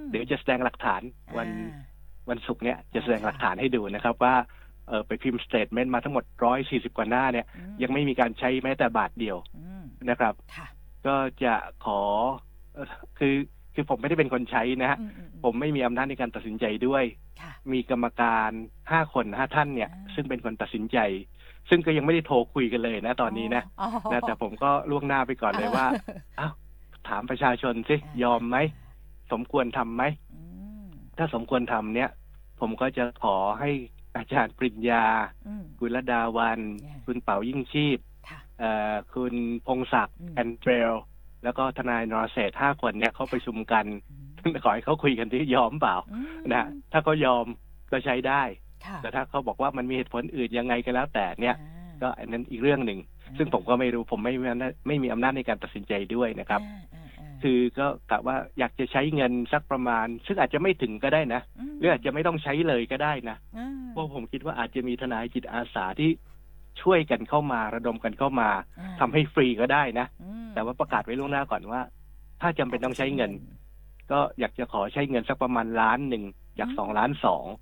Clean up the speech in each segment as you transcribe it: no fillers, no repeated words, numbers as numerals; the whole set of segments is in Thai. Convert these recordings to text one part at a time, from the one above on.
เดี๋ยวจะแสดงหลักฐานวันศุกร์เนี่ยจะแสดงหลักฐานให้ดูนะครับว่าไปพิมพ์สเตทเมนต์มาทั้งหมด140 กว่าหน้าเนี่ยยังไม่มีการใช้แม้แต่บาทเดียวนะครับก็จะขอคือผมไม่ได้เป็นคนใช้นะฮะผมไม่มีอำนาจในการตัดสินใจด้วยมีกรรมการ5 คน5 ท่านเนี่ยซึ่งเป็นคนตัดสินใจซึ่งก็ยังไม่ได้โทรคุยกันเลยนะตอนนี้นะแต่ผมก็ล่วงหน้าไปก่อนเลยว่าอ้าวถามประชาชนสิยอมไหมสมควรทำไหมถ้าสมควรทำเนี่ยผมก็จะขอให้อาจารย์ปริญญาคุณระดาวันคุณเป๋ายิ่งชีพคุณพงศักดิ์แอนเดรลแล้วก็ทนายนรเศรษฐ์5 คนเนี่ยเขาประชุมกันขอให้เขาคุยกันที่ยอมเปล่านะถ้าเขายอมก็ใช้ได้แต่ถ้าเขาบอกว่ามันมีเหตุผลอื่นยังไงก็แล้วแต่เนี่ยก็อันนั้นอีกเรื่องหนึ่งซึ่งผมก็ไม่รู้ผมไม่มีอำนาจในการตัดสินใจด้วยนะครับคือก็กะว่าอยากจะใช้เงินสักประมาณซึ่งอาจจะไม่ถึงก็ได้นะหรืออาจจะไม่ต้องใช้เลยก็ได้นะเพราะผมคิดว่าอาจจะมีทนายจิตอาสาที่ช่วยกันเข้ามาระดมกันเข้ามาทำให้ฟรีก็ได้นะแต่ว่าประกาศไว้ล่วงหน้าก่อนว่าถ้าจำเป็นต้องใช้เงินก็อยากจะขอใช้เงินสักประมาณ1 ล้านจาก2 ล้าน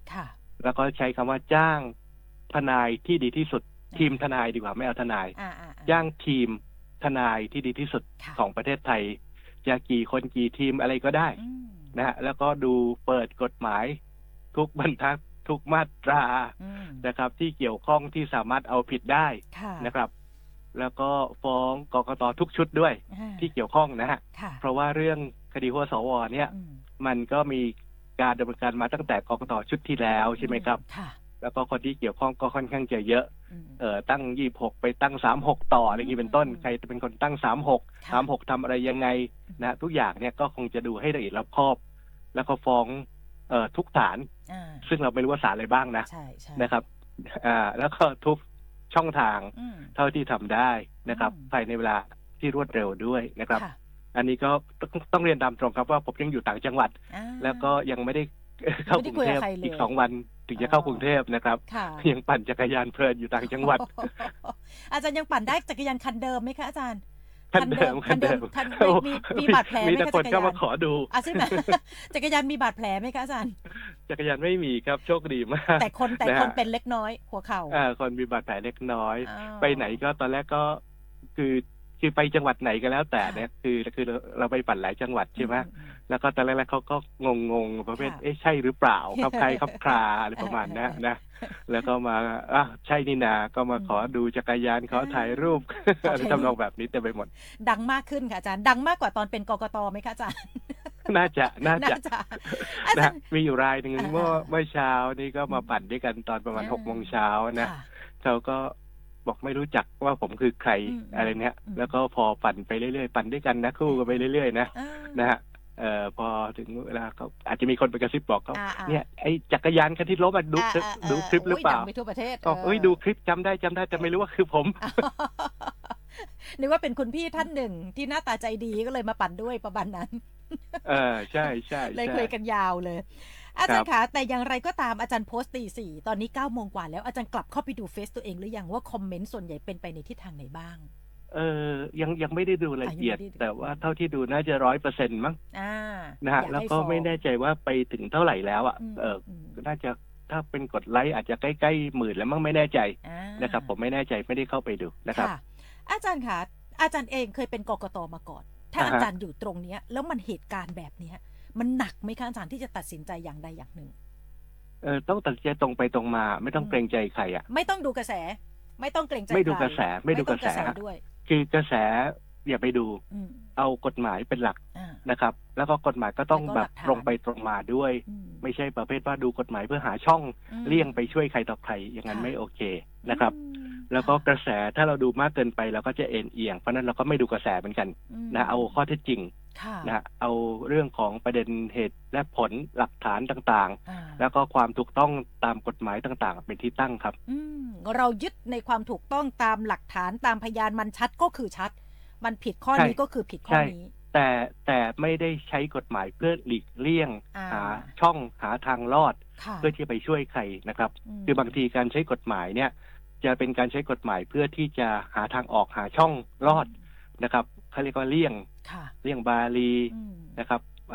2แล้วก็ใช้คำว่าจ้างทนายที่ดีที่สุดทีมทนายดีกว่าไม่เอาทนายจ้างทีมทนายที่ดีที่สุดของประเทศไทยจะกี่คนกี่ทีมอะไรก็ได้นะฮะแล้วก็ดูเปิดกฎหมายทุกบรรทัดทุกมาตรานะครับที่เกี่ยวข้องที่สามารถเอาผิดได้นะครับแล้วก็ฟ้องกกต.ทุกชุดด้วยที่เกี่ยวข้องนะฮะเพราะว่าเรื่องคดีหัวสว.เนี่ยมันก็มีการดำเนินการมาตั้งแต่กกต.ชุดที่แล้วใช่ไหมครับแล้วก็คนที่เกี่ยวข้องก็ค่อนข้างจะเยอะตั้ง26ไปตั้ง36ต่ออะไรอย่างนี้เป็นต้นใครจะเป็นคนตั้ง36ทำอะไรยังไงนะทุกอย่างเนี่ยก็คงจะดูให้ละเอียดรอบคอบแล้วก็ฟ้องทุกศาลซึ่งเราไม่รู้ว่าศาลอะไรบ้างนะนะครับแล้วก็ทุกช่องทางเท่าที่ทำได้นะครับภายในเวลาที่รวดเร็วด้วยนะครับอันนี้ก็ต้องเรียนตามตรงครับว่าผมยังอยู่ต่างจังหวัดแล้วก็ยังไม่ได้เข้ากรุงเทพอีก2 วันถึงจะเข้ากรุงเทพนะครับยังปั่นจักรยานเพลินอยู่ต่างจังหวัดอาจารย์ยังปั่นได้จักรยานคันเดิมไหมคะอาจารย์คันเดิมมีบาดแผลไหมมีแต่คนเข้ามาขอดูใช่ไหมจักรยานมีบาดแผลไหมคะอาจารย์จักรยานไม่มีครับโชคดีมากแต่คนเป็นเล็กน้อยหัวเข่าคนมีบาดแผลเล็กน้อยไปไหนก็ตอนแรกก็คือไปจังหวัดไหนก็แล้วแต่เนี่ยคือเราไปปั่นหลายจังหวัดใช่ไหมแล้วก็ตอนแรกเขาก็งงประเภทใช่หรือเปล่าครับใครครับคลาอะไรประมาณนั้นนะแล้วก็มาใช่นี่นาก็มาขอดูจักรยานขอถ่ายรูปอะไรทำนองแบบนี้เต็มไปหมดดังมากขึ้นค่ะอาจารย์ดังมากกว่าตอนเป็นกกต.ไหมคะอาจารย์น่าจะนะมีอยู่รายหนึ่งเมื่อเช้านี่ก็มาปั่นด้วยกันตอนประมาณ6 โมงเช้านะเขาก็บอกไม่รู้จักว่าผมคือใครอะไรเนี้ยแล้วก็พอปั่นไปเรื่อยๆปั่นด้วยกันนะคู่กันไปเรื่อยๆนะฮะพอถึงเวลาเขาอาจจะมีคนไปกระซิบบอกเขาเนี่ยไอ้จักรยานคันที่ล้มดูคลิปหรือเปล่าไปทั่วประเทศดูคลิปจำได้แต่ไม่รู้ว่าคือผมนึกว่าเป็นคุณพี่ท่านหนึ่งที่หน้าตาใจดีก็เลยมาปั่นด้วยประมาณนั้นใช่เลยคุยกันยาวเลยอาจารย์คะแต่อย่างไรก็ตามอาจารย์โพสต์ตี 4ตอนนี้9 โมงกว่าแล้วอาจารย์กลับเข้าไปดูเฟซตัวเองหรือยังว่าคอมเมนต์ส่วนใหญ่เป็นไปในทิศทางไหนบ้างยังไม่ได้ดูละเอียดแต่ว่าเท่าที่ดูน่าจะ 100% มั้งนะฮะแล้วก็ไม่แน่ใจว่าไปถึงเท่าไหร่แล้วน่าจะถ้าเป็นกดไลค์อาจจะใกล้ๆ10,000แล้วมั้งไม่แน่ใจนะครับผมไม่แน่ใจไม่ได้เข้าไปดูนะครับอาจารย์คะอาจารย์เองเคยเป็นกกต.มาก่อนถ้าอาจารย์อยู่ตรงนี้แล้วมันเหตุการณ์แบบนี้มันหนักไหมคะอาจารย์ที่จะตัดสินใจอย่างใดอย่างหนึ่งต้องตัดสินใจตรงไปตรงมาไม่ต้องเกรงใจใครไม่ต้องดูกระแสไม่ต้องเกรงใจไม่ดูกระแสด้วยคือกระแสอย่าไปดูเอากฎหมายเป็นหลักนะครับแล้วก็กฎหมายก็ต้องแบบตรงไปตรงมาด้วยไม่ใช่ประเภทว่าดูกฎหมายเพื่อหาช่องเลี่ยงไปช่วยใครต่อใครอย่างนั้นไม่โอเคนะครับแล้วก็กระแสถ้าเราดูมากเกินไปเราก็จะเอียงเพราะนั้นเราก็ไม่ดูกระแสเหมือนกันนะเอาข้อเท็จจริงนะเอาเรื่องของประเด็นเหตุและผลหลักฐานต่างๆแล้วก็ความถูกต้องตามกฎหมายต่างๆเป็นที่ตั้งครับเรายึดในความถูกต้องตามหลักฐานตามพยานมันชัดก็คือชัดมันผิดข้อนี้ก็คือผิดข้อนี้แต่ไม่ได้ใช้กฎหมายเพื่อหลีกเลี่ยงหาช่องหาทางรอดเพื่อที่ไปช่วยใครนะครับคือบางทีการใช้กฎหมายเนี่ยจะเป็นการใช้กฎหมายเพื่อที่จะหาทางออกหาช่องรอดนะครับเขาเรียกว่าเลี่ยงบาลีนะครับ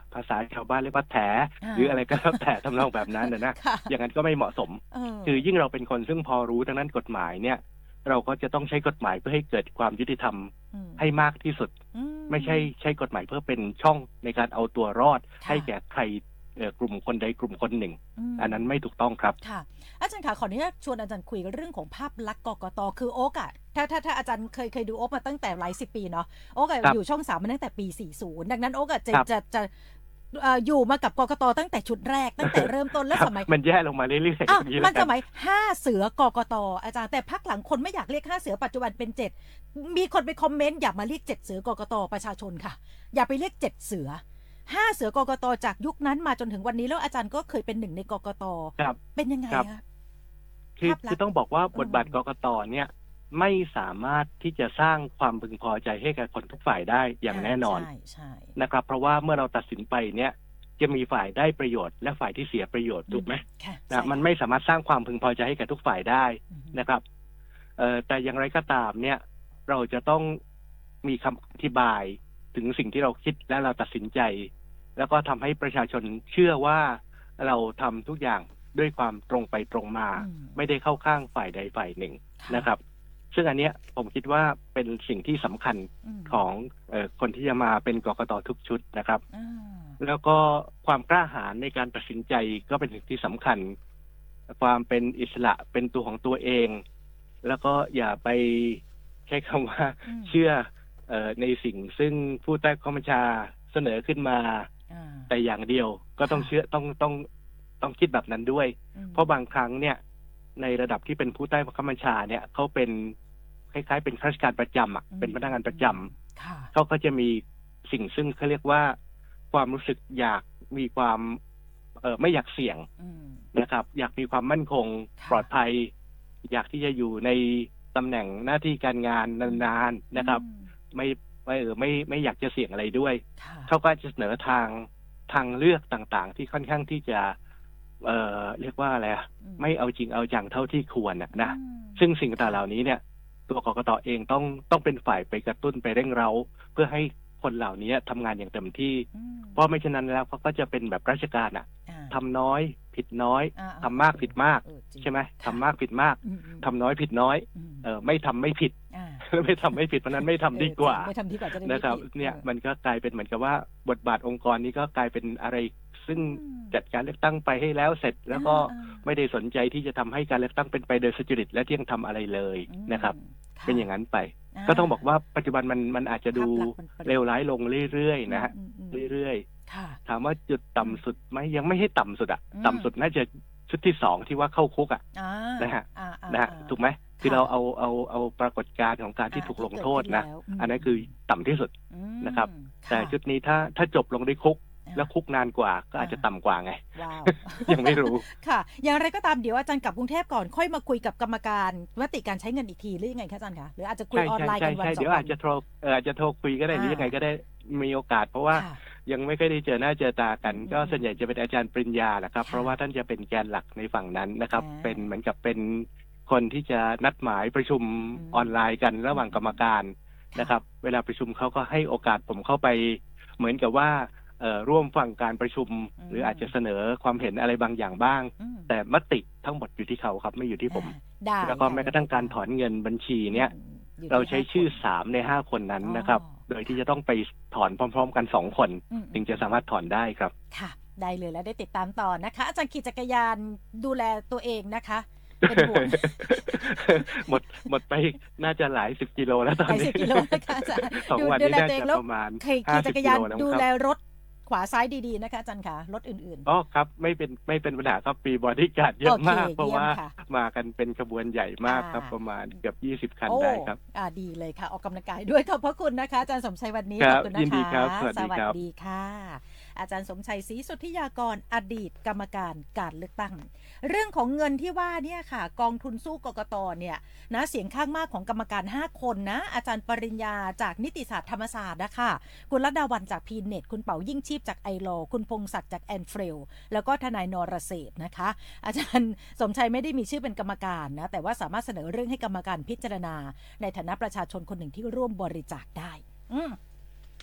ภาษาชาวบ้านเรียกว่าแถหรืออะไรก็แล้วแต่ทำนองแบบนั้นนะอย่างนั้นก็ไม่เหมาะสมคือยิ่งเราเป็นคนซึ่งพอรู้ทางด้านกฎหมายเนี่ยเราก็จะต้องใช้กฎหมายเพื่อให้เกิดความยุติธรรมให้มากที่สุดไม่ใช่ใช้กฎหมายเพื่อเป็นช่องในการเอาตัวรอดให้แก่ใครกลุ่มคนใดกลุ่มคนหนึ่งอันนั้นไม่ถูกต้องครับค่ะอาจารย์คะขออนุญาตชวนอาจารย์คุยเรื่องของภาพลักษณ์กกต.คือโอ๊กอะถ้าอาจารย์เคยดูโอ๊กมาตั้งแต่หลาย10 ปีเนาะโอ๊กอยู่ช่อง3มาตั้งแต่ปี40ดังนั้นโอ๊กจะอยู่มากับกกต.ตั้งแต่ชุดแรกตั้งแต่เริ่มต้นและสมัยมันแย่ลงมาเรื่อยๆมันสมัย5เสือกกต.อาจารย์แต่พักหลังคนไม่อยากเรียก5เสือปัจจุบันเป็น7มีคนไปคอมเมนต์อย่ามาเรียก7เสือกกต.ประชาชนค่ะอย่าไปเรียก7เสือ5เสือกกต.จากยุคนั้นมาจนถึงวันนี้แล้วอาจารย์ก็เคยเป็นหนึ่งในกกต.เป็นยังไงคะคือต้องบอกว่าบทบาทกกต.เนี่ยไม่สามารถที่จะสร้างความพึงพอใจให้กับคนทุกฝ่ายได้อย่างแน่นอนนะครับเพราะว่าเมื่อเราตัดสินไปเนี่ยจะมีฝ่ายได้ประโยชน์และฝ่ายที่เสียประโยชน์ถูกไหมนะมันไม่สามารถสร้างความพึงพอใจให้กับทุกฝ่ายได้นะครับแต่อย่างไรก็ตามเนี่ยเราจะต้องมีคำอธิบายถึงสิ่งที่เราคิดและเราตัดสินใจแล้วก็ทำให้ประชาชนเชื่อว่าเราทำทุกอย่างด้วยความตรงไปตรงมาไม่ได้เข้าข้างฝ่ายใดฝ่ายหนึ่งนะครับซึ่งอันเนี้ยผมคิดว่าเป็นสิ่งที่สำคัญของคนที่จะมาเป็นกกต.ทุกชุดนะครับแล้วก็ความกล้าหาญในการตัดสินใจก็เป็นสิ่งที่สำคัญความเป็นอิสระเป็นตัวของตัวเองแล้วก็อย่าไปใช้คำว่าเชื่อในสิ่งซึ่งผู้ใต้บังคับบัญชาเสนอขึ้นมาแต่อย่างเดียวก็ต้องเชื่อต้องคิดแบบนั้นด้วยเพราะบางครั้งเนี่ยในระดับที่เป็นผู้ใต้บังคับบัญชาเนี่ยเขาเป็นคล้ายๆเป็นข้าราชการประจำเป็นพนักงานประจำเขาก็จะมีสิ่งซึ่งเขาเรียกว่าความรู้สึกอยากมีความไม่อยากเสี่ยงนะครับอยากมีความมั่นคงปลอดภัยอยากที่จะอยู่ในตำแหน่งหน้าที่การงานนานๆนะครับไม่อยากจะเสี่ยงอะไรด้วยเขาก็จะเสนอทางเลือกต่างๆที่ค่อนข้างที่จะเรียกว่าอะไรไม่เอาจริงเอาจังเท่าที่ควรนะซึ่งสิ่งต่างเหล่านี้เนี่ยตัวกกต.เองต้องเป็นฝ่ายไปกระตุ้นไปเร่งเร้าเพื่อให้คนเหล่านี้ทำงานอย่างเต็มที่เพราะไม่เช่นนั้นแล้วเขาก็จะเป็นแบบราชการทำน้อยผิดน้อยทำมากผิดมากใช่ไหมทำมากผิดมากทำน้อยผิดน้อยไม่ทำไม่ผิดไม่ทำไม่ผิดเพราะนั้นไม่ทำดีกว่านะครับเนี่ยมันก็กลายเป็นเหมือนกับว่าบทบาทองค์กรนี้ก็กลายเป็นอะไรซึ่งจัดการเลือกตั้งไปให้แล้วเสร็จแล้วก็ไม่ได้สนใจที่จะทำให้การเลือกตั้งเป็นไปโดยสุจริตและเที่ยงธรรมอะไรเลยนะครับเป็นอย่างนั้นไปก็ต้องบอกว่าปัจจุบันมันอาจจะดูเลวร้ายลงเรื่อยๆนะฮะเรื่อยๆถามว่าจุดต่ำสุดไหมยังไม่ให้ต่ำสุดต่ำสุดน่าจะชุดที่2ที่ว่าเข้าคุกนะฮะถูกไหมที่เราเอาปรากฏการณ์ของการที่ถูกลงโทษนะอันนั้นคือต่ำที่สุดนะครับแต่ชุดนี้ถ้าจบลงด้วยคุกแล้วคุกนานกว่าก็อาจจะต่ำกว่าไงยังไม่รู้ค่ะอย่างไรก็ตามเดี๋ยวอาจารย์กลับกรุงเทพก่อนค่อยมาคุยกับกรรมการมติการใช้เงินอีกทีหรือยังไงคะอาจารย์คะหรืออาจจะคุยออนไลน์กันวัน2 วันเดี๋ยวอาจจะโทรคุยก็ได้หรือยังไงก็ได้มีโอกาสเพราะว่ายังไม่เคยได้เจอหน้าเจอตากันก็ส่วนใหญ่จะเป็นอาจารย์ปริญญาแหละครับเพราะว่าท่านจะเป็นแกนหลักในฝั่งนั้นนะครับเป็นเหมือนกับเป็นคนที่จะนัดหมายประชุมออนไลน์กันระหว่างกรรมการนะครับเวลาประชุมเขาก็ให้โอกาสผมเข้าไปเหมือนกับว่าร่วมฟังการประชุมหรืออาจจะเสนอความเห็นอะไรบางอย่างบ้างแต่มติทั้งหมดอยู่ที่เขาครับไม่อยู่ที่ผมแล้วก็แม้กระทั่งการถอนเงินบัญชีเนี่ยเราใช้ชื่อ3ใน5คนนั้นนะครับโดยที่จะต้องไปถอนพร้อมๆกัน2คนถึงจะสามารถถอนได้ครับค่ะได้เลยแล้วได้ติดตามต่อนะคะอาจารย์ขี่จักรยานดูแลตัวเองนะคะเป็นห่วงหมดไปน่าจะหลาย10 กิโลแล้วตอนนี้ 10 กิโลนะคะอาจารย์ 2 วันนี้น่าจะประมาณขี่จักรยานดูแลรถขวาซ้ายดีๆนะคะอาจารย์ค่ะรถอื่นๆครับไม่เป็นปัญหาครับปีบอดี้การ์ดเยอะมากเพราะว่ามากันเป็นขบวนใหญ่มากครับประมาณเกือบ20 คันได้ครับดีเลยค่ะออกกำลังกายด้วยขอบพระคุณนะคะอาจารย์สมชัยวันนี้ขอบคุณนะคะยินดีครับสวัสดีค่ะอาจารย์สมชัยศรีสุทธิยากรอดีตกรรมการการเลือกตั้งเรื่องของเงินที่ว่าเนี่ยค่ะกองทุนสู้กกตเนี่ยนะเสียงข้างมากของกรรมการ5 คนนะอาจารย์ปริญญาจากนิติศาสตร์ธรรมศาสตร์นะคะคุณรัตดาวันจากพีเน็ตคุณเป๋ายิ่งชีพจากไอลอคุณพงศักดิ์จากแอนเฟลแล้วก็ทนายนรเศรษฐ์นะคะอาจารย์สมชัยไม่ได้มีชื่อเป็นกรรมการนะแต่ว่าสามารถเสนอเรื่องให้กรรมการพิจารณาในฐานะประชาชนคนหนึ่งที่ร่วมบริจาคได้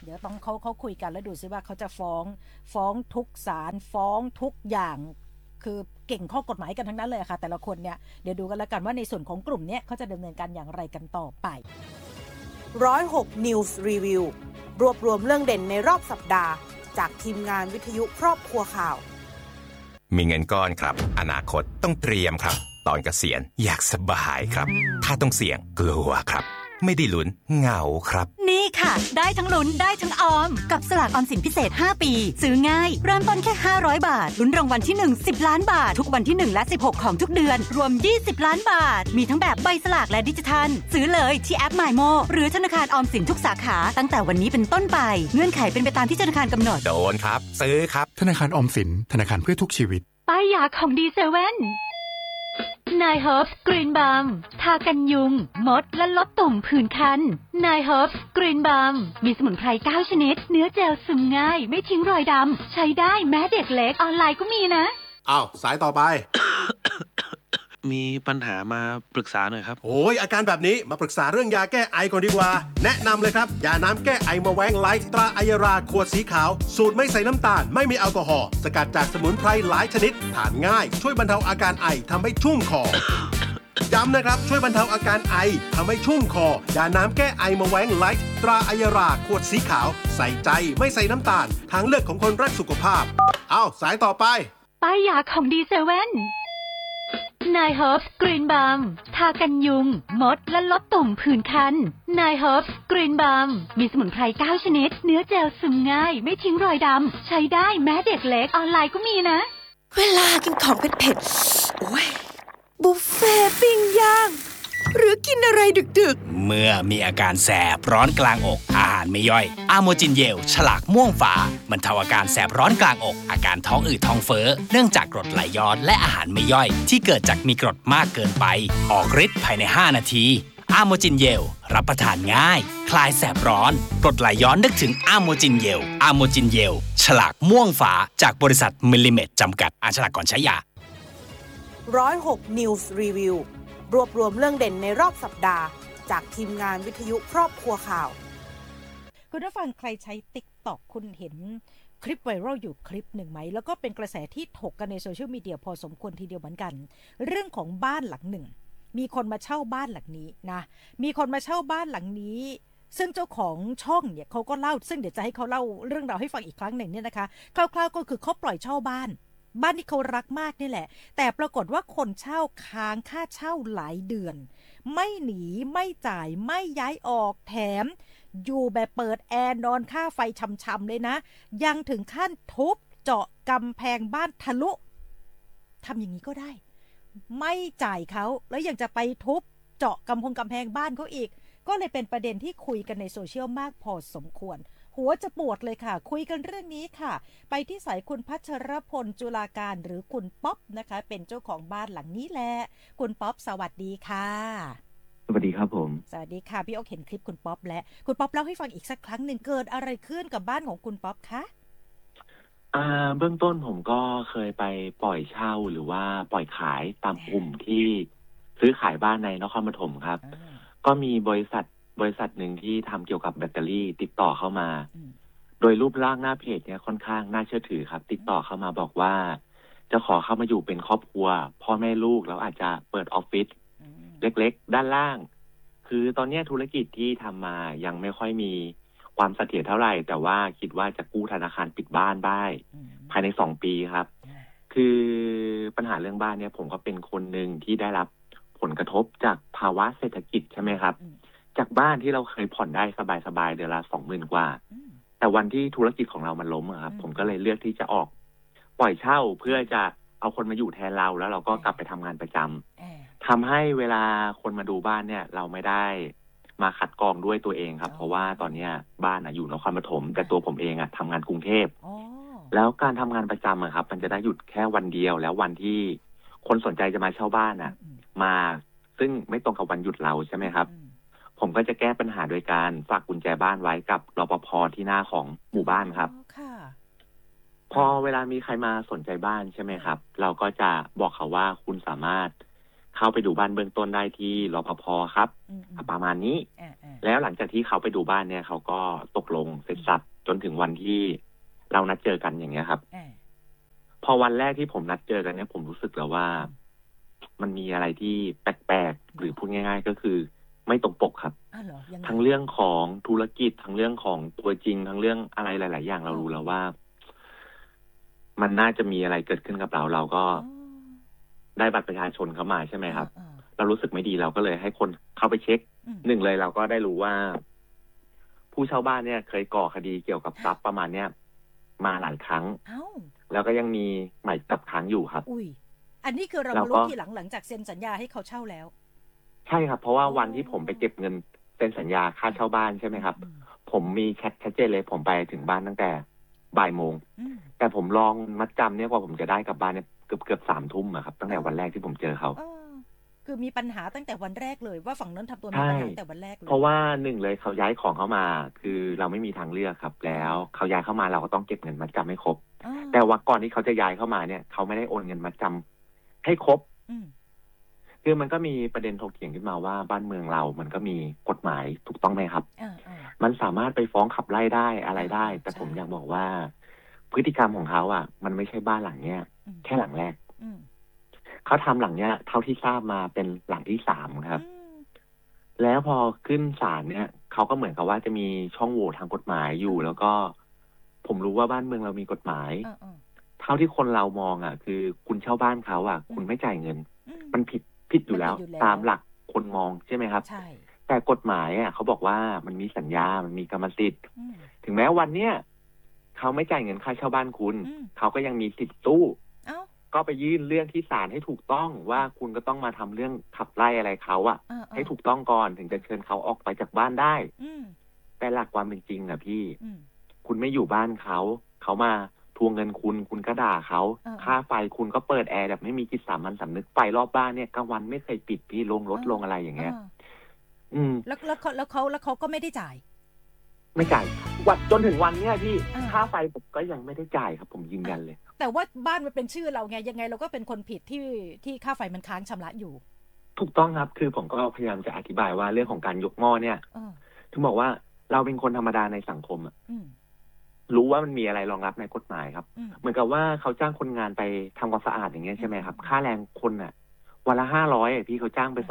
เดี๋ยวต้องเขาคุยกันแล้วดูซิว่าเขาจะฟ้องทุกศาลฟ้องทุกอย่างคือเก่งข้อกฎหมายกันทั้งนั้นเลยค่ะแต่ละคนเนี่ยเดี๋ยวดูกันแล้วกันว่าในส่วนของกลุ่มนี้เขาจะดำเนินการอย่างไรกันต่อไป 106 News Review รวบรวมเรื่องเด่นในรอบสัปดาห์จากทีมงานวิทยุครอบครัวข่าวมีเงินก้อนครับอนาคตต้องเตรียมครับตอนเกษียณอยากสบายครับถ้าต้องเสี่ยงกลัวครับไม่ได้ลุ้นเหงาครับนี่ค่ะได้ทั้งลุ้นได้ทั้งออมกับสลากออมสินพิเศษ5ปีซื้อง่ายเริ่มต้นแค่500บาทลุ้นรางวัลที่1 10ล้านบาททุกวันที่1และ16ของทุกเดือนรวม20ล้านบาทมีทั้งแบบใบสลากและดิจิทัลซื้อเลยที่แอป MyMo หรือธนาคารออมสินทุกสาขาตั้งแต่วันนี้เป็นต้นไปเงื่อนไขเป็นไปตามที่ธนาคารกำหนดโดนครับซื้อครับธนาคารออมสินธนาคารเพื่อทุกชีวิตป้ายยาของดีเซเว่นนายเฮิร์บกรีนบัมทากันยุงมดและลดตุ่มผื่นคันนายเฮิร์บกรีนบัมมีสมุนไพร9ชนิดเนื้อเจลซึมง่ายไม่ทิ้งรอยดำใช้ได้แม้เด็กเล็กออนไลน์ก็มีนะอ้าวสายต่อไปมีปัญหามาปรึกษาหน่อยครับโอ้ยอาการแบบนี้มาปรึกษาเรื่องยาแก้ไอก่อนดีกว่าแนะนำเลยครับยาน้ำแก้ไอมาแว้งไลท์ตราอัยราขวดสีขาวสูตรไม่ใส่น้ำตาลไม่มีแอลกอฮอล์สกัดจากสมุนไพรหลายชนิดทานง่ายช่วยบรรเทาอาการไอทำให้ชุ่มคอย้ำนะครับช่วยบรรเทาอาการไอทำให้ชุ่มคอยาน้ำแก้ไอมาแว้งไลท์ตราอัยราขวดสีขาวใส่ใจไม่ใส่น้ำตาลทางเลือกของคนรักสุขภาพเอาสายต่อไปป้ายยาของดีเซเว่นนายเฮิร์บกรีนบัมทากันยุงมดและลดตุ่มผื่นคันนายเฮิร์บกรีนบัมมีสมุนไพร9ชนิดเนื้อเจลซึมง่ายไม่ทิ้งรอยดำใช้ได้แม้เด็กเล็กออนไลน์ก็มีนะเวลากินของเผ็ดๆโอ้ยบุฟเฟ่ปิ้งย่างหรือกินอะไรดึกๆเมื่อมีอาการแสบร้อนกลางอกอาหารไม่ย่อยอะโมจินเยลฉลากม่วงฝาบรรเทาอาการแสบร้อนกลางอกอาการท้องอืดท้องเฟ้อเนื่องจากกรดไหลย้อนและอาหารไม่ย่อยที่เกิดจากมีกรดมากเกินไปออกฤทธิ์ภายใน5นาทีอะโมจินเยลรับประทานง่ายคลายแสบร้อนกรดไหลย้อนนึกถึงอะโมจินเยลอะโมจินเยลฉลากม่วงฝาจากบริษัทมิลลิเมตจำกัดอ่านฉลากก่อนใช้ยา 106 News Review รวบรวมเรื่องเด่นในรอบสัปดาห์จากทีมงานวิทยุครอบครัวข่าวคุณผู้ฟังใครใช้ TikTok คุณเห็นคลิปไวรัลอยู่คลิปหนึ่งไหมแล้วก็เป็นกระแสที่ถกกันในโซเชียลมีเดียพอสมควรทีเดียวเหมือนกันเรื่องของบ้านหลังหนึ่งมีคนมาเช่าบ้านหลังนี้นะมีคนมาเช่าบ้านหลังนี้ซึ่งเจ้าของช่องเนี่ยเขาก็เล่าซึ่งเดี๋ยวจะให้เขาเล่าเรื่องราวให้ฟังอีกครั้งหนึ่งเนี่ยนะคะคร่าวๆก็คือเขาปล่อยเช่าบ้านที่เขารักมากนี่แหละแต่ปรากฏว่าคนเช่าค้างค่าเช่าหลายเดือนไม่หนีไม่จ่ายไม่ย้ายออกแถมอยู่แบบเปิดแอร์นอนค่าไฟช่ำๆเลยนะยังถึงขั้นทุบเจาะกำแพงบ้านทะลุทำอย่างนี้ก็ได้ไม่จ่ายเขาแล้วยังจะไปทุบเจาะกำแพงบ้านเขาอีกก็เลยเป็นประเด็นที่คุยกันในโซเชียลมากพอสมควรหัวจะปวดเลยค่ะคุยกันเรื่องนี้ค่ะไปที่สายคุณพัชรพลจุฬาการหรือคุณป๊อปนะคะเป็นเจ้าของบ้านหลังนี้แหละคุณป๊อปสวัสดีค่ะสวัสดีครับผมสวัสดีค่ะพี่โอ๊คเห็นคลิปคุณป๊อปและคุณป๊อปเล่าให้ฟังอีกสักครั้งหนึ่งเกิดอะไรขึ้นกับบ้านของคุณป๊อปคะเบื้องต้นผมก็เคยไปปล่อยเช่าหรือว่าปล่อยขายตามกลุ่มที่ซื้อขายบ้านในนครปฐมครับก็มีบริษัทหนึ่งที่ทำเกี่ยวกับแบตเตอรี่ติดต่อเข้ามาโดยรูปร่างหน้าเพจเนี่ยค่อนข้างน่าเชื่อถือครับติดต่อเข้ามาบอกว่าจะขอเข้ามาอยู่เป็นครอบครัวพ่อแม่ลูกแล้วอาจจะเปิดออฟฟิศเล็กๆด้านล่างคือตอนนี้ธุรกิจที่ทำมายังไม่ค่อยมีความเสถียรเท่าไหร่แต่ว่าคิดว่าจะกู้ธนาคารปิดบ้านได้ภายใน2 ปีครับคือปัญหาเรื่องบ้านเนี่ยผมก็เป็นคนหนึ่งที่ได้รับผลกระทบจากภาวะเศรษฐกิจใช่ไหมครับจากบ้านที่เราเคยผ่อนได้สบายๆเดือนละ 20,000 กว่าแต่วันที่ธุรกิจของเรามันล้มครับผมก็เลยเลือกที่จะออกปล่อยเช่าเพื่อจะเอาคนมาอยู่แทนเราแล้วเราก็กลับไปทำงานประจำทำให้เวลาคนมาดูบ้านเนี่ยเราไม่ได้มาคัดกรองด้วยตัวเองครับเพราะว่าตอนนี้บ้านอยู่นครปฐมแต่ตัวผมเองทำงานกรุงเทพแล้วการทำงานประจำครับมันจะได้หยุดแค่วันเดียวแล้ววันที่คนสนใจจะมาเช่าบ้านมาซึ่งไม่ตรงกับวันหยุดเราใช่ไหมครับผมก็จะแก้ปัญหาโดยการฝากกุญแจบ้านไว้กับรปภ.ที่หน้าของหมู่บ้านครับพอเวลามีใครมาสนใจบ้านใช่ไหมครับเราก็จะบอกเขาว่าคุณสามารถเข้าไปดูบ้านเบื้องต้นได้ที่รปภครับประมาณนี้แล้วหลังจากที่เขาไปดูบ้านเนี่ยเขาก็ตกลงเสร็จสับจนถึงวันที่เรานัดเจอกันอย่างเงี้ยครับพอวันแรกที่ผมนัดเจอกันเนี่ยผมรู้สึกแล้วว่ามันมีอะไรที่แปลกๆหรือพูดง่ายๆก็คือไม่ตรงปกครับทั้งเรื่องของธุรกิจทั้งเรื่องของตัวจริงทั้งเรื่องอะไรหลายๆอย่างเรารู้แล้วว่ามันน่าจะมีอะไรเกิดขึ้นกับเราก็ได้บัตรประชาชนเข้ามาใช่ไหมครับเรารู้สึกไม่ดีเราก็เลยให้คนเข้าไปเช็คหนึ่งเลยเราก็ได้รู้ว่าผู้เช่าบ้านเนี่ยเคยก่อคดีเกี่ยวกับทรัพย์ประมาณเนี้ยมาหลายครั้งแล้วก็ยังมีหมายจับค้างอยู่ครับอุ้ยอันนี้คือเรารู้ทีหลังจากเซ็นสัญญาให้เขาเช่าแล้วใช่ครับเพราะว่าวันที่ผมไปเก็บเงินเซ็นสัญญาค่าเช่าบ้านใช่ไหมครับผมมีแชทชัดเจนเลยผมไปถึงบ้านตั้งแต่บ่ายโมงแต่ผมลองมัดจำเนี่ยกว่าผมจะได้กลับบ้านเนี่ยเกือบ3 ทุ่มอะครับตั้งแต่วันแรกที่ผมเจอเขาคือมีปัญหาตั้งแต่วันแรกเลยว่าฝั่งนั้นทำตัวมีปัญหาแต่วันแรกเลยเพราะว่าหนึ่งเลยเขาย้ายของเข้ามาคือเราไม่มีทางเลือกครับแล้วเขาย้ายเข้ามาเราก็ต้องเก็บเงินมัดจำให้ครบแต่ว่าก่อนที่เขาจะย้ายเข้ามาเนี่ยเขาไม่ได้โอนเงินมัดจำให้ครบคือมันก็มีประเด็นถกเถียงขึ้นมาว่าบ้านเมืองเรามันก็มีกฎหมายถูกต้องไหมครับมันสามารถไปฟ้องขับไล่ได้อะไรได้แต่ผมอยากบอกว่าพฤติกรรมของเขาอ่ะมันไม่ใช่บ้านหลังเนี้ยแค่หลังแรกเขาทำหลังเนี้ยเท่าที่ทราบมาเป็นหลังที่3ครับแล้วพอขึ้นศาลเนี่ยเขาก็เหมือนกับว่าจะมีช่องโหว่ทางกฎหมายอยู่แล้วก็ผมรู้ว่าบ้านเมืองเรามีกฎหมายเท่าที่คนเรามองอ่ะคือคุณเช่าบ้านเขาอ่ะคุณไม่จ่ายเงินมันผิดอยู่แล้วตามหลักคนมองใช่ไหมครับใช่แต่กฎหมายอ่ะเขาบอกว่ามันมีสัญญามันมีกรรมสิทธิ์ถึงแม้วันเนี้ยเขาไม่จ่ายเงินค่าเช่าบ้านคุณเขาก็ยังมีสิทธิ์สู้ก็ไปยื่นเรื่องที่ศาลให้ถูกต้องว่าคุณก็ต้องมาทำเรื่องขับไล่อะไรเขาอ่ะให้ถูกต้องก่อนถึงจะเชิญเขาออกไปจากบ้านได้แต่หลักความเป็นจริงอ่ะพี่คุณไม่อยู่บ้านเขามาทวงเงินคุณก็ด่าเขาค่าไฟคุณก็เปิดแอร์แบบไม่มีจิตสามัญสำนึกไฟรอบบ้านเนี่ยกลางวันไม่เคยปิดพี่ลงรถลงอะไรอย่างเงี้ยแล้วเขาก็ไม่ได้จ่ายไม่จ่ายวัดจนถึงวันนี้พี่ค่าไฟผมก็ยังไม่ได้จ่ายครับผมยืนยันเลยแต่ว่าบ้านมันเป็นชื่อเราไงยังไงเราก็เป็นคนผิดที่ค่าไฟมันค้างชำระอยู่ถูกต้องครับคือผมก็พยายามจะอธิบายว่าเรื่องของการยกหม้อเนี่ยถึงบอกว่าเราเป็นคนธรรมดาในสังคมอ่ะรู้ว่ามันมีอะไรรองรับในกฎหมายครับเหมือนกับว่าเขาจ้างคนงานไปทำความสะอาดอย่างเงี้ยใช่ไหมครับค่าแรงคนอ่ะวันละ500พี่เขาจ้างไป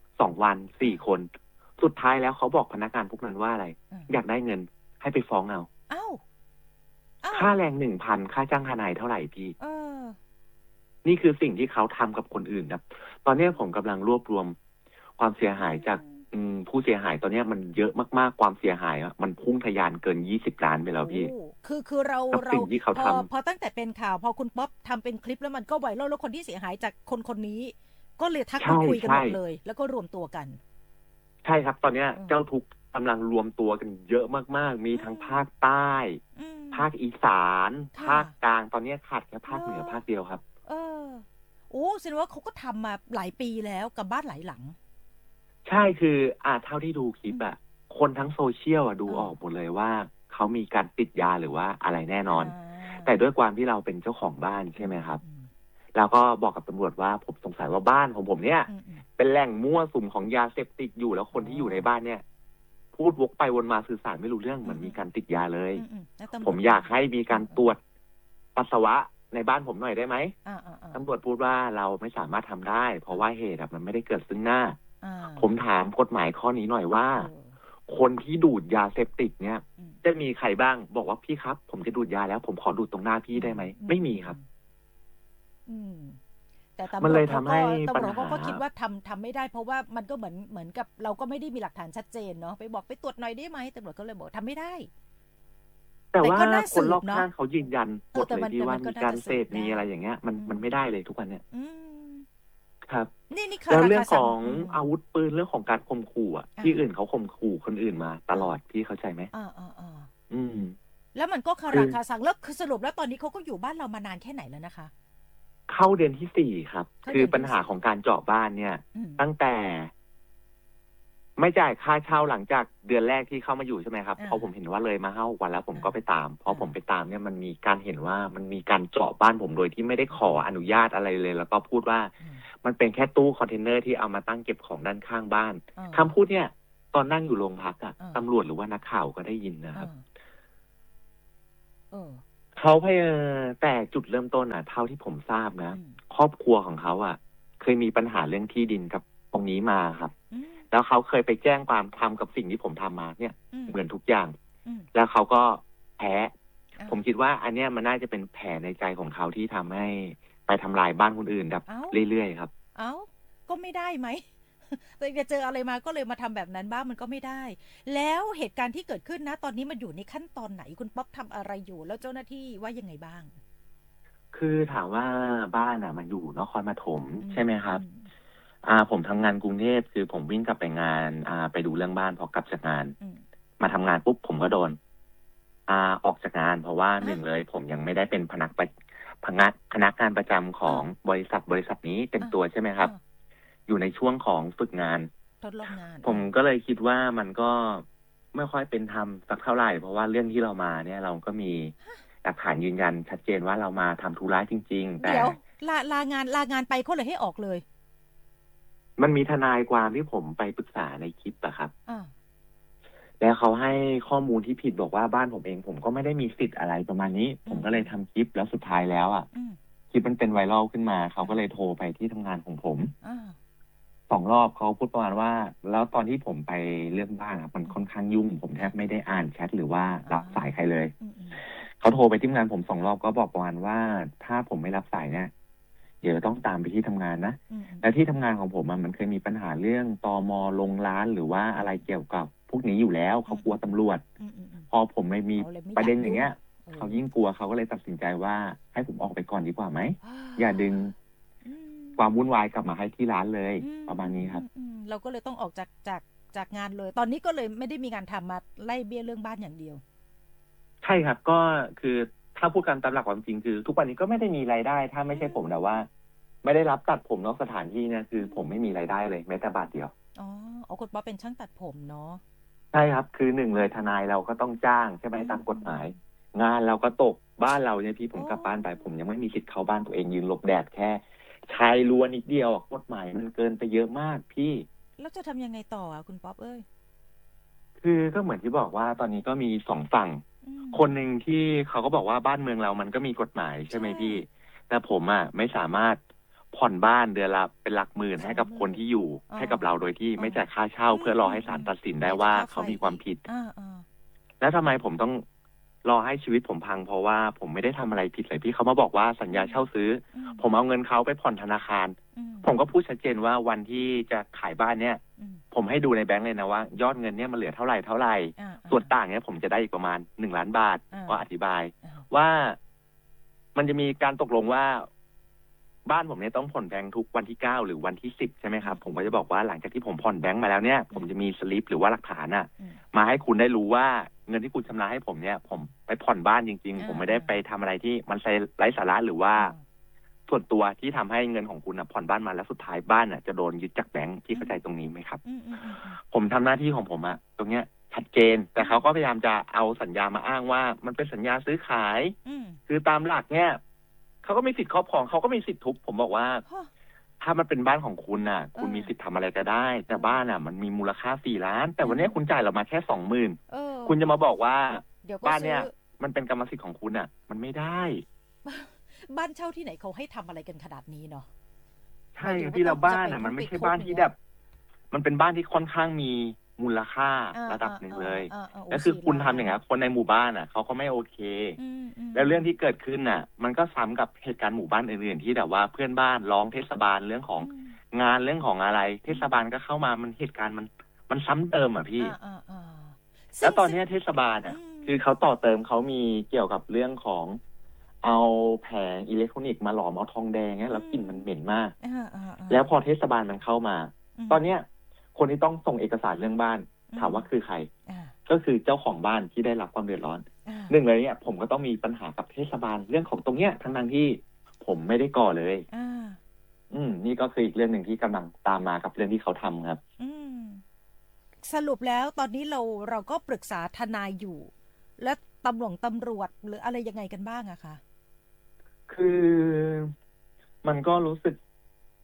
2 วัน4 คนสุดท้ายแล้วเขาบอกพนักงานพวกนั้นว่าอะไรอยากได้เงินให้ไปฟ้องเอาค่าแรง 1,000 ค่าจ้างทนายเท่าไหร่พี่นี่คือสิ่งที่เขาทำกับคนอื่นครับตอนนี้ผมกำลังรวบรวมความเสียหายจากผู้เสียหายตอนนี้มันเยอะมากๆความเสียหายมันพุ่งทะยานเกิน20 ล้านไปแล้วพี่คือเราพอตั้งแต่เป็นข่าวพอคุณป๊อปทำเป็นคลิปแล้วมันก็ไวรัลแล้วคนที่เสียหายจากคนนี้ก็เลยทักมาคุยกันหมดเลยแล้วก็รวมตัวกันใช่ครับตอนนี้เจ้าทุกข์กำลังรวมตัวกันเยอะมากๆมีทั้งภาคใต้ภาคอีสานภาคกลางตอนนี้ขาดแค่ภาคเหนือภาคเดียวครับโอ้แสดงว่าเขาก็ทำมาหลายปีแล้วกับบ้านหลายหลังใช่คือเท่าที่ดูคลิปคนทั้งโซเชียลดูออกหมดเลยว่าเขามีการติดยาหรือว่าอะไรแน่นอนแต่ด้วยความที่เราเป็นเจ้าของบ้านใช่ไหมครับเราก็บอกกับตำรวจว่าผมสงสัยว่าบ้านของผมเนี่ยเป็นแหล่งมั่วสุมของยาเสพติดอยู่แล้วคนที่อยู่ในบ้านเนี่ยพูดวกไปวนมาสื่อสารไม่รู้เรื่องเหมือนมีการติดยาเลยผมอยากให้มีการตรวจปัสสาวะในบ้านผมหน่อยได้ไหมตำรวจพูดว่าเราไม่สามารถทำได้เพราะว่าเหตุมันไม่ได้เกิดซึ่งหน้าผมถามกฎหมายข้อนี้หน่อยว่าคนที่ดูดยาเสพติดเนี่ยจะมีใครบ้างบอกว่าพี่ครับผมจะดูดยาแล้วผมขอดูดตรงหน้าพี่ได้ไหมไม่มีครับแต่ตำรวจก็คิดว่าทำไม่ได้เพราะว่ามันก็เหมือนกับเราก็ไม่ได้มีหลักฐานชัดเจนเนาะไปบอกไปตรวจหน่อยได้ไหมตำรวจก็เลยบอกทำไม่ได้แต่ว่าคนรอบข้างเขายืนยันหมดเลยที่ว่ามีการเสพมีอะไรอย่างเงี้ยมันไม่ได้เลยทุกวันเนี่ยครับแล้วเรื่องของอาวุธปืนเรื่องของการข่มขู่ที่อื่นเขาข่มขู่คนอื่นมาตลอดพี่เข้าใจไหมแล้วมันก็คาราคาซังแล้วคือสรุปแล้วตอนนี้เขาก็อยู่บ้านเรามานานแค่ไหนแล้วนะคะเข้าเดือนที่4ครับคือปัญหาของการเจาะบ้านเนี่ยตั้งแต่ไม่จ่ายค่าเช่าหลังจากเดือนแรกที่เข้ามาอยู่ใช่ไหมครับพอผมเห็นว่าเลยมา5 วันแล้วผมก็ไปตามพอผมไปตามเนี่ยมันมีการเห็นว่ามันมีการเจาะบ้านผมโดยที่ไม่ได้ขออนุญาตอะไรเลยแล้วก็พูดว่ามันเป็นแค่ตู้คอนเทนเนอร์ที่เอามาตั้งเก็บของด้านข้างบ้านคำพูดเนี่ยตอนนั่งอยู่โรงพักอะตำรวจหรือว่านักข่าวก็ได้ยินนะครับเขาพยายามแต่จุดเริ่มต้นอ่ะเท่าที่ผมทราบนะครอบครัวของเขาอ่ะเคยมีปัญหาเรื่องที่ดินกับตรงนี้มาครับแล้วเขาเคยไปแจ้งความทำกับสิ่งที่ผมทำมาเนี่ยเหมือนทุกอย่างแล้วเขาก็แพ้ผมคิดว่าอันเนี้ยมันน่าจะเป็นแผลในใจของเขาที่ทำให้ไปทำลายบ้านคนอื่นแบบเรื่อยๆครับก็ไม่ได้ไหมตัวเองจะเจออะไรมาก็เลยมาทำแบบนั้นบ้างมันก็ไม่ได้แล้วเหตุการณ์ที่เกิดขึ้นนะตอนนี้มันอยู่ในขั้นตอนไหนคุณป๊อปทำอะไรอยู่แล้วเจ้าหน้าที่ว่ายังไงบ้างคือถามว่าบ้านอ่ะมันอยู่นครปฐมใช่ไหมครับผมทำงานกรุงเทพคือผมวิ่งกลับไปงานไปดูเรื่องบ้านพอกลับจากงานมาทำงานปุ๊บผมก็โดนออกจากงานเพราะว่าหนึ่งเลยผมยังไม่ได้เป็นพนักงานประจำของบริษัทนี้เต็มตัวใช่ไหมครับอยู่ในช่วงของฝึกงานทดลองงานผมก็เลยคิดว่ามันก็ไม่ค่อยเป็นธรรมสักเท่าไหร่เพราะว่าเรื่องที่เรามาเนี่ยเราก็มีหลักฐานยืนยันชัดเจนว่าเรามาทำธุระจริงๆแต่เดี๋ยวลางานไปเขาเลยให้ออกเลยมันมีทนายความที่ผมไปปรึกษาในคลิปอะครับแล้วเขาให้ข้อมูลที่ผิดบอกว่าบ้านผมเองผมก็ไม่ได้มีสิทธิ์อะไรประมาณนี้ผมก็เลยทำคลิปแล้วสุดท้ายแล้วอะคลิปมันเป็นไวรัลขึ้นมาเขาก็เลยโทรไปที่ทำงานของผม2 รอบเขาพูดประมาณว่าแล้วตอนที่ผมไปเรื่องบ้านมันค่อนข้างยุ่งผมแทบไม่ได้อ่านแชทหรือว่ารับสายใครเลยเขาโทรไปที่ทำงานผม2 รอบก็บอกประมาณว่าถ้าผมไม่รับสายเนี่ยเดี๋ยวต้องตามไปที่ทำงานนะและที่ทำงานของผมมันเคยมีปัญหาเรื่องตม.ลงร้านหรือว่าอะไรเกี่ยวกับพวกนี้อยู่แล้วเขากลัวตำรวจพอผมไม่มีประเด็นอย่างเงี้ยเขายิ่งกลัวเขาก็เลยตัดสินใจว่าให้ผมออกไปก่อนดีกว่าไหมอย่าดึงความวุ่นวายกลับมาให้ที่ร้านเลยประมาณนี้ครับเราก็เลยต้องออกจากงานเลยตอนนี้ก็เลยไม่ได้มีงานทำมาไล่เบี้ยเรื่องบ้านอย่างเดียวใช่ครับก็คือถ้าพูดกันตามหลักความจริงคือทุกวันนี้ก็ไม่ได้มีรายได้ถ้าไม่ใช่ผมแต่ว่าไม่ได้รับตัดผมนอกสถานที่เนี่ยคือผมไม่มีรายได้เลยแม้แต่บาทเดียวคุณป๊อปเป็นช่างตัดผมเนาะใช่ครับคือ1เลยทนายเราก็ต้องจ้างใช่ไหมตามกฎหมายงานเราก็ตกบ้านเราเนี่ยพี่ผมกลับบ้านไปผมยังไม่มีสิทธิ์เข้าบ้านตัวเองยืนหลบแดดแค่ชายรั้วนิดเดียวกฎหมายมันเกินไปเยอะมากพี่แล้วจะทำยังไงต่อคุณป๊อปคือก็เหมือนที่บอกว่าตอนนี้ก็มี2 ฝั่งคนหนึ่งที่เขาก็บอกว่าบ้านเมืองเรามันก็มีกฎหมายใช่ไหมพี่แต่ผมไม่สามารถผ่อนบ้านเดือนละเป็นหลักหมื่นให้กับคนที่อยู่ให้กับเราโดยที่ไม่จ่ายค่าเช่าเพื่อรอให้ศาลตัดสินได้ว่าเขามีความผิดแล้วทำไมผมต้องรอให้ชีวิตผมพังเพราะว่าผมไม่ได้ทำอะไรผิดเลยพี่เขามาบอกว่าสัญญาเช่าซื้อผมเอาเงินเขาไปผ่อนธนาคารผมก็พูดชัดเจนว่าวันที่จะขายบ้านเนี่ยผมให้ดูในแบงค์เลยนะว่ายอดเงินเนี่ยมันเหลือเท่าไหร่ส่วนต่างเนี่ยผมจะได้อีกประมาณ1 ล้านบาทก็อธิบายว่ามันจะมีการตกลงว่าบ้านผมเนี่ยต้องผ่อนแบงค์ทุกวันที่9หรือวันที่10ใช่ไหมครับผมก็จะบอกว่าหลังจากที่ผมผ่อนแบงค์มาแล้วเนี่ยผมจะมีสลิปหรือว่าหลักฐานมาให้คุณได้รู้ว่าเงินที่คุณชำระให้ผมเนี่ยผมไปผ่อนบ้านจริงๆผมไม่ได้ไปทำอะไรที่มันไร้สาระหรือว่าส่วนตัวที่ทำให้เงินของคุณผ่อนบ้านมาแล้วสุดท้ายบ้านจะโดนยึดจากแบงค์ที่เข้าใจตรงนี้ไหมครับผมทำหน้าที่ของผมตรงเนี้ยชัดเจนแต่เขาก็พยายามจะเอาสัญญามาอ้างว่ามันเป็นสัญญาซื้อขายคือตามหลักเนี่ยเขาก็มีสิทธิ์ครอบครองเขาก็มีสิทธิ์ทุบผมบอกว่าถ้ามันเป็นบ้านของคุณคุณมีสิทธิ์ทำอะไรก็ได้แต่บ้านมันมีมูลค่า4 ล้านแต่วันนี้คุณจ่ายเรามาแค่20,000คุณจะมาบอกว่าบ้านเนี่ยมันเป็นกรรมสิทธิ์ของคุณมันไม่ได้บ้านเช่าที่ไหนเขาให้ทำอะไรกันขนาดนี้เนาะใช่พี่แล้วบ้านมันไม่ใช่บ้านที่แบบมันเป็นบ้านที่ค่อนข้างมีมูลค่าระดับหนึ่งเลยแล้วคือคุณทำอย่างนี้คนในหมู่บ้านเขาก็ไม่โอเคแล้วเรื่องที่เกิดขึ้นมันก็ซ้ำกับเหตุการณ์หมู่บ้านอื่นๆที่แบบว่าเพื่อนบ้านร้องเทศบาลเรื่องของงานเรื่องของอะไรเทศบาลก็เข้ามามันเหตุการณ์มันซ้ำเติมพี่แล้วตอนนี้เทศบาลคือเขาต่อเติมเขามีเกี่ยวกับเรื่องของเอาแผงอิเล็กทรอนิกส์มาหลอมเอาทองแดงแล้วกลิ่นมันเหม็นมากแล้วพอเทศบาลมันเข้ามาตอนเนี้ยคนที่ต้องส่งเอกสารเรื่องบ้านถามว่าคือใครก็คือเจ้าของบ้านที่ได้รับความเดือดร้อนหนึ่งเลยเนี่ยผมก็ต้องมีปัญหากับเทศบาลเรื่องของตรงเนี้ยทั้งที่ผมไม่ได้ก่อเลยนี่ก็คืออีกเรื่องหนึ่งที่กำลังตามมากับเรื่องที่เขาทำครับสรุปแล้วตอนนี้เราก็ปรึกษาทนายอยู่และตำรวจหรืออะไรยังไงกันบ้างอะคะคือมันก็รู้สึก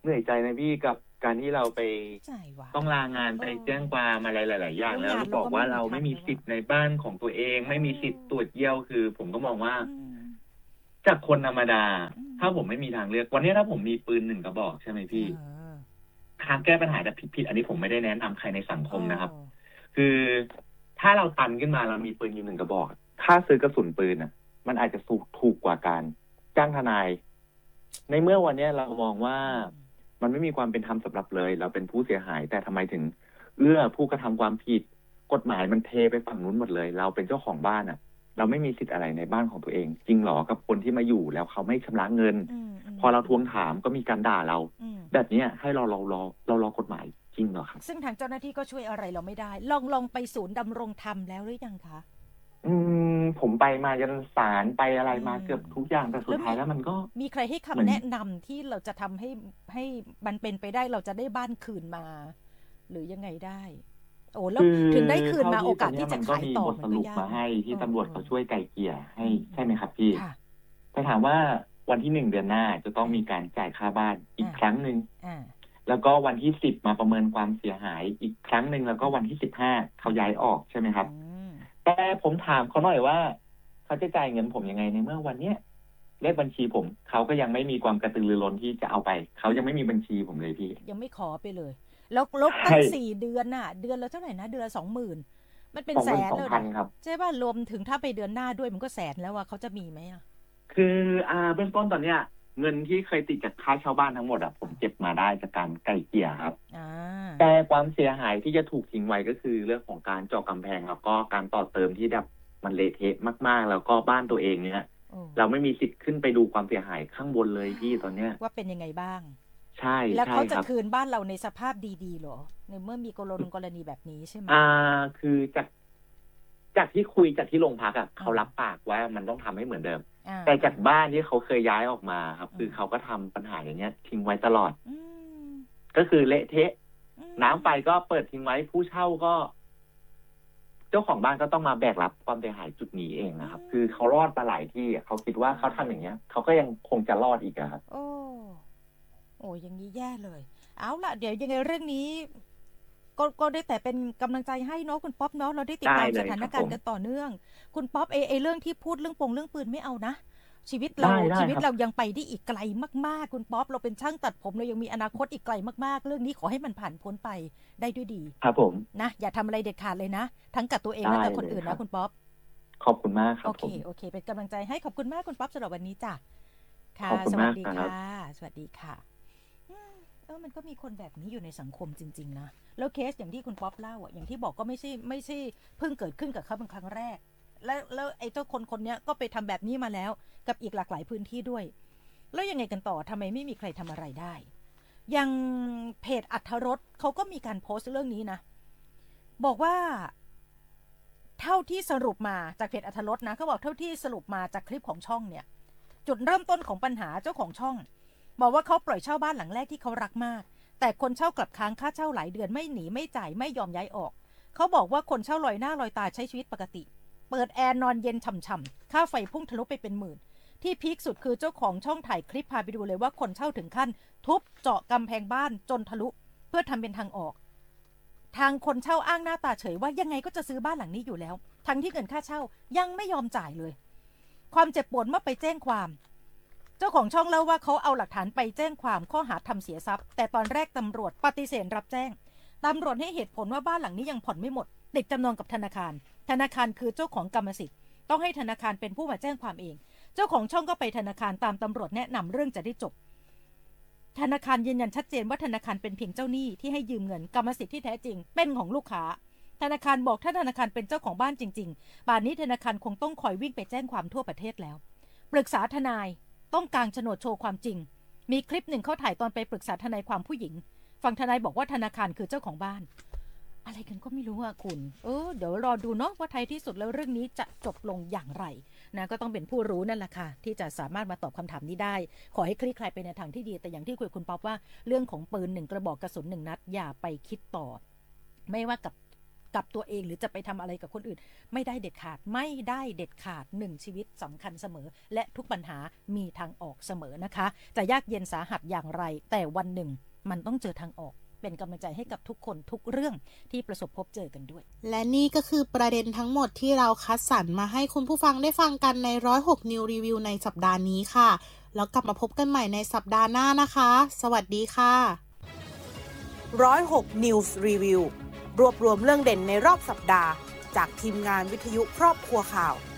เหนื่อยใจนะพี่กับการที่เราไปต้องลางานไปแจ้งความอะไรหลายๆอย่างแล้วบอกว่าเราไม่มีสิทธิ์ในบ้านของตัวเองไม่มีสิทธิ์ตรวจเยี่ยวคือผมก็มองว่าจากคนธรรมดาถ้าผมไม่มีทางเลือกวันนี้ถ้าผมมีปืน1 กระบอกใช่ไหมพี่ทางแก้ปัญหาจะผิดอันนี้ผมไม่ได้แนะนำใครในสังคมนะครับคือถ้าเราตันขึ้นมาเรามีปืนอยู่1 กระบอกค่าซื้อกระสุนปืนมันอาจจะถูกกว่าการจ้างทนายในเมื่อวันนี้เรามองว่ามันไม่มีความเป็นธรรมสำหรับเลยเราเป็นผู้เสียหายแต่ทำไมถึงเอื้อผู้กระทำความผิดกฎหมายมันเทไปฝั่งนู้นหมดเลยเราเป็นเจ้าของบ้านเราไม่มีสิทธิ์อะไรในบ้านของตัวเองจริงหรอกับคนที่มาอยู่แล้วเขาไม่ชำระเงินพอเราทวงถามก็มีการด่าเราแบบนี้ให้เรารอกฎหมายจริงเหรอครับซึ่งทางเจ้าหน้าที่ก็ช่วยอะไรเราไม่ได้ลองไปศูนย์ดำรงธรรมแล้วหรือยังคะผมไปมายันศาลไปอะไรมาเกือบทุกอย่างแต่สุดท้ายแล้วมันก็มีใครให้คำแนะนำที่เราจะทำให้มันเป็นไปได้เราจะได้บ้านคืนมา หรือยังไงได้โอ้แล้วถึงได้คืนมาโอกาสที่จะขายต่อมันก็ยากมาให้ที่ตำรวจเขาช่วยไกล่เกลี่ยให้ใช่ไหมครับพี่แต่ถามว่าวันที่1 เดือนหน้าจะต้องมีการจ่ายค่าบ้านอีกครั้งนึงแล้วก็วันที่10มาประเมินความเสียหายอีกครั้งนึงแล้วก็วันที่15เขาย้ายออกใช่ไหมครับแต่ผมถามเขาหน่อยว่าเขาจะจ่ายเงินผมยังไงในเมื่อวันเนี้ยเลขบัญชีผมเขาก็ยังไม่มีความกระตือรือร้นที่จะเอาไปเขายังไม่มีบัญชีผมเลยพี่ยังไม่ขอไปเลยแล้วลบตั้ง4 เดือนน่ะเดือนละเท่าไหร่นะเดือนละ 20,000มันเป็นแสนเลยใช่ป่ะรวมถึงถ้าไปเดือนหน้าด้วยมันก็แสนแล้วว่าเขาจะมีไหมคือเบื้องต้นตอนเนี้ยเงินที่เคยติดจากค่าเช่าบ้านทั้งหมดผมเก็บมาได้จากการไกล่เกลี่ยครับแต่ความเสียหายที่จะถูกทิ้งไว้ก็คือเรื่องของการเจาะกำแพงแล้วก็การต่อเติมที่แบบมันเละเทะมากๆแล้วก็บ้านตัวเองเนี่ยเราไม่มีสิทธิ์ขึ้นไปดูความเสียหายข้างบนเลยพี่ตอนเนี้ยว่าเป็นยังไงบ้างใช่แล้วเขาจะคืนบ้านเราในสภาพดีๆหรอในเมื่อมีกรณีแบบนี้ใช่ไหมคือจากที่คุยจากที่โรงพักเขารับปากว่ามันต้องทำให้เหมือนเดิมแต่จากบ้านที่เขาเคยย้ายออกมาครับคือเขาก็ทำปัญหาอย่างเงี้ยทิ้งไว้ตลอดก็คือเละเทะน้ำไฟก็เปิดทิ้งไว้ผู้เช่าก็เจ้าของบ้านก็ต้องมาแบกรับความเสียหายจุดนี้เองนะครับคือเขารอดมาหลายที่เขาคิดว่าเขาทำอย่างเงี้ยเขาก็ยังคงจะรอดอีกครับโอ้อย่างนี้แย่เลยเอาล่ะเดี๋ยวยังไงเรื่องนี้ก็ได้แต่เป็นกำลังใจให้เนาะคุณป๊อปเนาะเราได้ติดตามสถานการณ์กันต่อเนื่องคุณป๊อปเรื่องที่พูดเรื่องปืนไม่เอานะชีวิตเรายังไปได้อีกไกลมากๆคุณป๊อปเราเป็นช่างตัดผมเรายังมีอนาคตอีกไกลมากๆเรื่องนี้ขอให้มันผ่านพ้นไปได้ด้วยดีครับผมนะอย่าทำอะไรเด็ดขาดเลยนะทั้งกับตัวเองและกับคนอื่นนะคุณป๊อปขอบคุณมากครับโอเคเป็นกำลังใจให้ขอบคุณมากคุณป๊อปสำหรับวันนี้จ้ะค่ะสวัสดีค่ะสวัสดีค่ะมันก็มีคนแบบนี้อยู่ในสังคมจริงๆนะแล้วเคสอย่างที่คุณป๊อปเล่าอย่างที่บอกก็ไม่ใช่เพิ่งเกิดขึ้นกับเขาเป็นครั้งแรกแล้วไอ้เจ้าคนเนี้ยก็ไปทำแบบนี้มาแล้วกับอีกหลากหลายพื้นที่ด้วยแล้วยังไงกันต่อทำไมไม่มีใครทำอะไรได้อย่างเพจอรรถรสเขาก็มีการโพสต์เรื่องนี้นะบอกว่าเท่าที่สรุปมาจากเพจอรรถรสนะเขาบอกเท่าที่สรุปมาจากคลิปของช่องเนี่ยจุดเริ่มต้นของปัญหาเจ้าของช่องบอกว่าเขาปล่อยเช่าบ้านหลังแรกที่เขารักมากแต่คนเช่ากลับค้างค่าเช่าหลายเดือนไม่หนีไม่จ่ายไม่ยอมย้ายออกเขาบอกว่าคนเช่าลอยหน้าลอยตาใช้ชีวิตปกติเปิดแอร์นอนเย็นฉ่ำๆค่าไฟพุ่งทะลุไปเป็นหมื่นที่พีคสุดคือเจ้าของช่องถ่ายคลิปพาไปดูเลยว่าคนเช่าถึงขั้นทุบเจาะกำแพงบ้านจนทะลุเพื่อทำเป็นทางออกทางคนเช่าอ้างหน้าตาเฉยว่ายังไงก็จะซื้อบ้านหลังนี้อยู่แล้วทั้งที่เงินค่าเช่ายังไม่ยอมจ่ายเลยความเจ็บปวดเมื่อไปแจ้งความเจ้าของช่องเล่าว่าเขาเอาหลักฐานไปแจ้งความข้อหาทำเสียทรัพย์แต่ตอนแรกตำรวจปฏิเสธรับแจ้งตำรวจให้เหตุผลว่าบ้านหลังนี้ยังผ่อนไม่หมดติดจำนองกับธนาคารคือเจ้าของกรรมสิทธิ์ต้องให้ธนาคารเป็นผู้มาแจ้งความเองเจ้าของช่องก็ไปธนาคารตามตำรวจแนะนำเรื่องจะได้จบธนาคารยืนยันชัดเจนว่าธนาคารเป็นเพียงเจ้าหนี้ที่ให้ยืมเงินกรรมสิทธิ์ที่แท้จริงเป็นของลูกค้าธนาคารบอกถ้าธนาคารเป็นเจ้าของบ้านจริงๆป่านนี้ธนาคารคงต้องคอยวิ่งไปแจ้งความทั่วประเทศแล้วปรึกษาทนายต้องกางโฉนดโชว์ความจริงมีคลิปหนึ่งเขาถ่ายตอนไปปรึกษาทนายความผู้หญิงฝั่งทนายบอกว่าธนาคารคือเจ้าของบ้านอะไรกันก็ไม่รู้อ่ะคุณเดี๋ยวรอดูเนาะว่าท้ายที่สุดแล้วเรื่องนี้จะจบลงอย่างไรนะก็ต้องเป็นผู้รู้นั่นแหละค่ะที่จะสามารถมาตอบคำถามนี้ได้ขอให้คลี่คลายไปในทางที่ดีแต่อย่างที่คุยคุณป๊อปว่าเรื่องของปืน1 กระบอกกระสุน1 นัดอย่าไปคิดต่อไม่ว่ากับตัวเองหรือจะไปทำอะไรกับคนอื่นไม่ได้เด็ดขาดไม่ได้เด็ดขาด1ชีวิตสำคัญเสมอและทุกปัญหามีทางออกเสมอนะคะจะยากเย็นสาหัสอย่างไรแต่วันหนึ่งมันต้องเจอทางออกเป็นกำลังใจให้กับทุกคนทุกเรื่องที่ประสบพบเจอกันด้วยและนี่ก็คือประเด็นทั้งหมดที่เราคัดสรรมาให้คุณผู้ฟังได้ฟังกันใน106 New Review ในสัปดาห์นี้ค่ะแล้วกลับมาพบกันใหม่ในสัปดาห์หน้านะคะสวัสดีค่ะ106 News Review รวบรวมเรื่องเด่นในรอบสัปดาห์จากทีมงานวิทยุครอบครัวข่าว